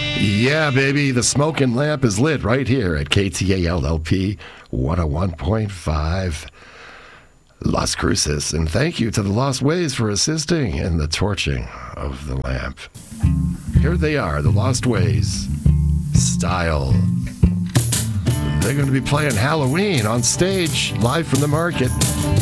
Yeah, baby, the smoking lamp is lit right here at KTALLP 101.5 Las Cruces. And thank you to the Lost Ways for assisting in the torching of the lamp. Here they are, the Lost Ways style. They're going to be playing Halloween on stage live from the market.